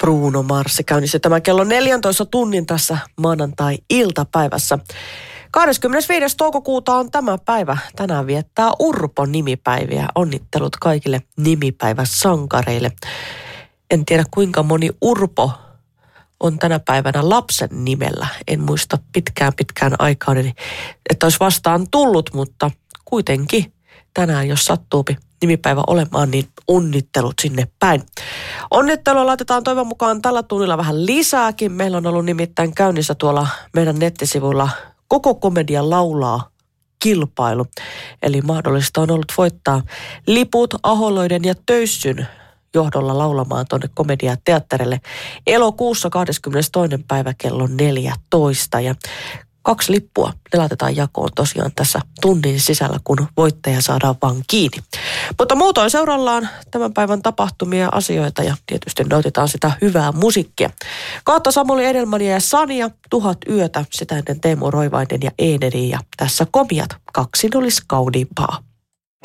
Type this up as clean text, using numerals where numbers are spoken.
Bruno Mars käynnissä tämä kello 14 tunnin tässä maanantai-iltapäivässä. 25. toukokuuta on tämä päivä. Tänään viettää Urpo nimipäiviä. Onnittelut kaikille nimipäiväsankareille. En tiedä kuinka moni Urpo on tänä päivänä lapsen nimellä. En muista pitkään aikaan, että olisi vastaan tullut, mutta kuitenkin tänään, jos sattuupi nimipäivä olemaan, niin onnittelut sinne päin. Onnittelua laitetaan toivon mukaan tällä tunnilla vähän lisääkin. Meillä on ollut nimittäin käynnissä tuolla meidän nettisivuilla Koko Komedia laulaa -kilpailu. Eli mahdollista on ollut voittaa liput Aholoiden ja Töyssyn johdolla laulamaan tuonne Komediateatterille elokuussa 22. päivä kello 14. Ja 2 lippua ne laitetaan jakoon tosiaan tässä tunnin sisällä, kun voittaja saadaan vaan kiinni. Mutta muutoin seurallaan tämän päivän tapahtumia ja asioita ja tietysti nautitaan sitä hyvää musiikkia. Kautta Samuli Edelmania ja Sania, 1000 yötä, sitä ennen Teemu Roivainen ja Eeneri ja tässä Komiat, 2 olisi kauniimpaa.